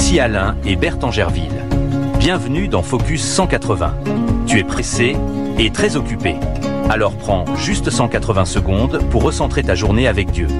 Ici Alain et Berthe Angerville. Bienvenue dans Focus 180. Tu es pressé et très occupé. Alors prends juste 180 secondes pour recentrer ta journée avec Dieu.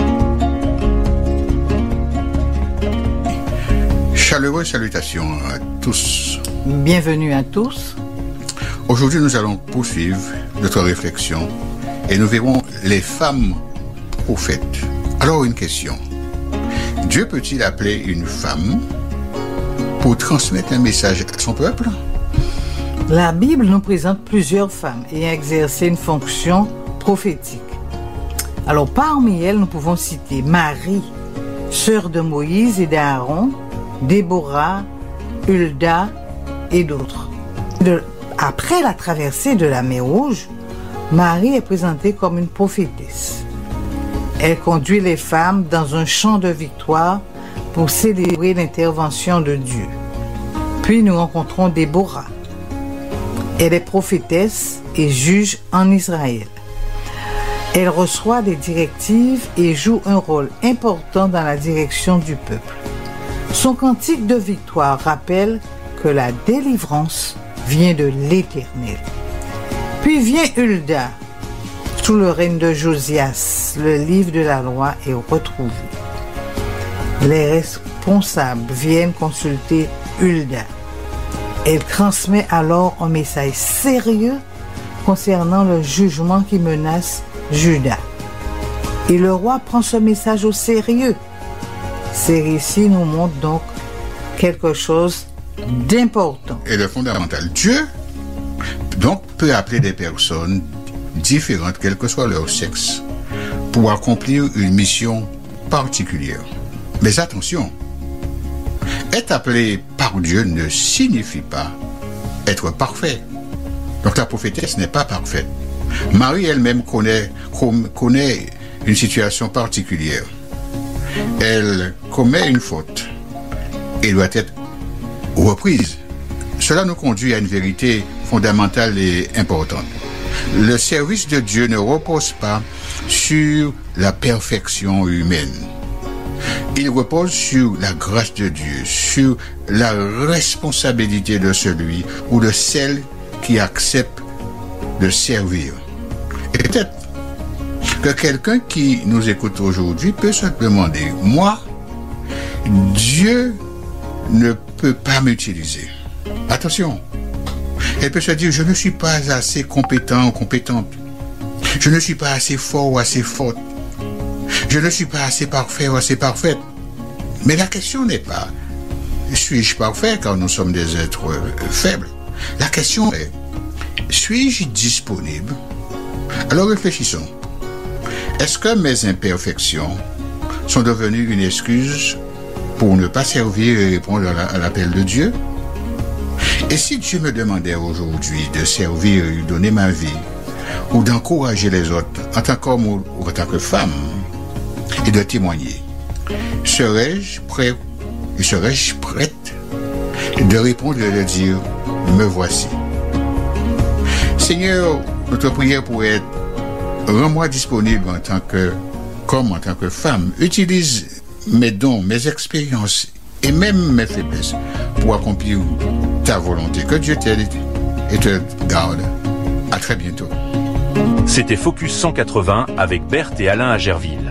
Chaleureuses salutations à tous. Bienvenue à tous. Aujourd'hui, nous allons poursuivre notre réflexion et nous verrons les femmes prophètes. Alors, une question. Dieu peut-il appeler une femme pour transmettre un message à son peuple? La Bible nous présente plusieurs femmes ayant exercé une fonction prophétique. Alors, parmi elles, nous pouvons citer Marie, sœur de Moïse et d'Aaron, Déborah, Hulda et d'autres. Après la traversée de la mer Rouge, Marie est présentée comme une prophétesse. Elle conduit les femmes dans un chant de victoire pour célébrer l'intervention de Dieu. Puis nous rencontrons Déborah. Elle est prophétesse et juge en Israël. Elle reçoit des directives et joue un rôle important dans la direction du peuple. Son cantique de victoire rappelle que la délivrance vient de l'Éternel. Puis vient Hulda. Sous le règne de Josias, le livre de la loi est retrouvé. Les responsables viennent consulter Hulda. Elle transmet alors un message sérieux concernant le jugement qui menace Juda. Et le roi prend ce message au sérieux. Ces récits nous montrent donc quelque chose d'important. Et le fondamental, Dieu donc peut appeler des personnes différentes, quel que soit leur sexe, pour accomplir une mission particulière. Mais attention, être appelé par Dieu ne signifie pas être parfait. Donc la prophétesse n'est pas parfaite. Marie elle-même connaît une situation particulière. Elle commet une faute et doit être reprise. Cela nous conduit à une vérité fondamentale et importante. Le service de Dieu ne repose pas sur la perfection humaine. Il repose sur la grâce de Dieu, sur la responsabilité de celui ou de celle qui accepte de servir. Et peut-être que quelqu'un qui nous écoute aujourd'hui peut se demander, moi, Dieu ne peut pas m'utiliser. Attention, elle peut se dire, je ne suis pas assez compétent ou compétente. Je ne suis pas assez fort ou assez forte. Je ne suis pas assez parfait ou assez parfaite. Mais la question n'est pas, suis-je parfait car nous sommes des êtres faibles? La question est, suis-je disponible? Alors réfléchissons. Est-ce que mes imperfections sont devenues une excuse pour ne pas servir et répondre à l'appel de Dieu? Et si Dieu me demandait aujourd'hui de servir et donner ma vie, ou d'encourager les autres en tant qu'homme ou en tant que femme, et de témoigner, serais-je prêt et serais-je prête de répondre et de dire, me voici. Seigneur, notre prière pourrait être, rends-moi disponible en tant qu'homme, en tant que femme. Utilise mes dons, mes expériences et même mes faiblesses pour accomplir ta volonté. Que Dieu t'aide et te garde. À très bientôt. C'était Focus 180 avec Berthe et Alain Angerville.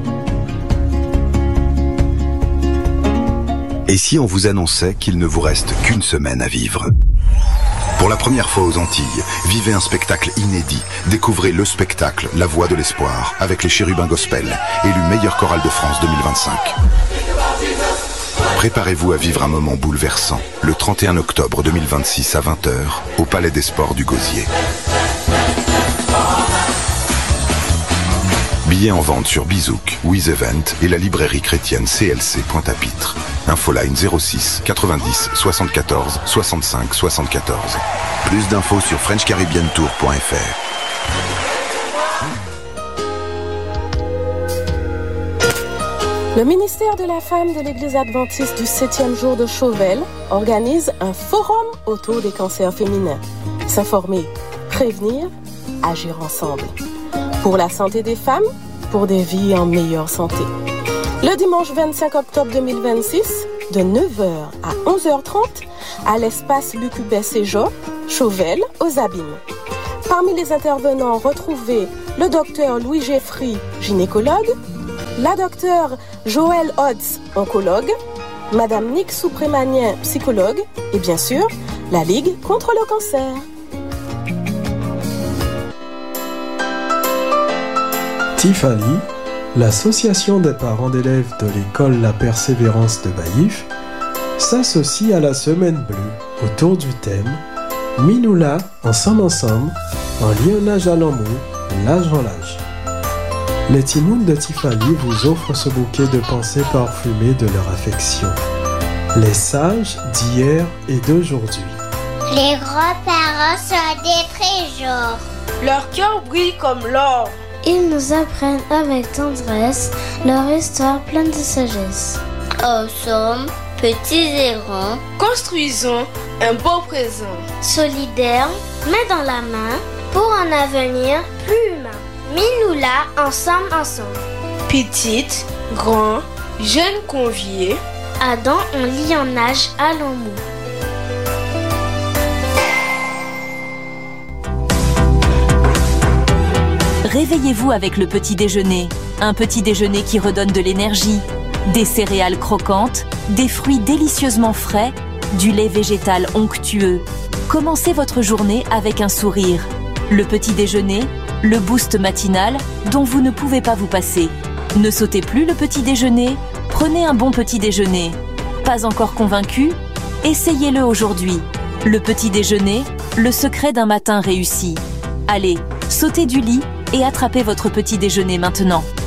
Et si on vous annonçait qu'il ne vous reste qu'une semaine à vivre? Pour la première fois aux Antilles, vivez un spectacle inédit. Découvrez le spectacle La Voix de l'Espoir avec les Chérubins Gospel, élu meilleure chorale de France 2025. Préparez-vous à vivre un moment bouleversant le 31 octobre 2026 à 20h au Palais des Sports du Gosier. Billets en vente sur Bizouk, WizEvent et la librairie chrétienne CLC Pointe-à-Pitre. Infoline 06 90 74 65 74. Plus d'infos sur frenchcaribbeantour.fr. Le ministère de la Femme de l'Église adventiste du 7e jour de Chauvel organise un forum autour des cancers féminins. S'informer, prévenir, agir ensemble. Pour la santé des femmes, pour des vies en meilleure santé. Le dimanche 25 octobre 2026, de 9h à 11h30, à l'espace Lucubet Séjo, Chauvel, aux Abîmes. Parmi les intervenants, retrouvez le docteur Louis Geffry, gynécologue, la docteure Joëlle Hodds, oncologue, Madame Nick Souprémanien, psychologue, et bien sûr, la Ligue contre le cancer. Tifali, l'association des parents d'élèves de l'école La Persévérance de Baïf, s'associe à la Semaine Bleue autour du thème « Minoula, ensemble, en lionnage à l'amour, l'âge en l'âge ». Les Timounes de Tifali vous offrent ce bouquet de pensées parfumées de leur affection. Les sages d'hier et d'aujourd'hui. Les grands-parents sont des trésors. Leur cœur brille comme l'or. Ils nous apprennent avec tendresse leur histoire pleine de sagesse. Ensemble, petits et grands, construisons un beau présent. Solidaires, main dans la main, pour un avenir plus humain. Minoula, ensemble. Petites, grands, jeunes conviés. Adam, on lit en âge à l'amour. Réveillez-vous avec le petit déjeuner. Un petit déjeuner qui redonne de l'énergie. Des céréales croquantes, des fruits délicieusement frais, du lait végétal onctueux. Commencez votre journée avec un sourire. Le petit déjeuner, le boost matinal dont vous ne pouvez pas vous passer. Ne sautez plus le petit déjeuner, prenez un bon petit déjeuner. Pas encore convaincu? Essayez-le aujourd'hui. Le petit déjeuner, le secret d'un matin réussi. Allez, sautez du lit et attrapez votre petit déjeuner maintenant.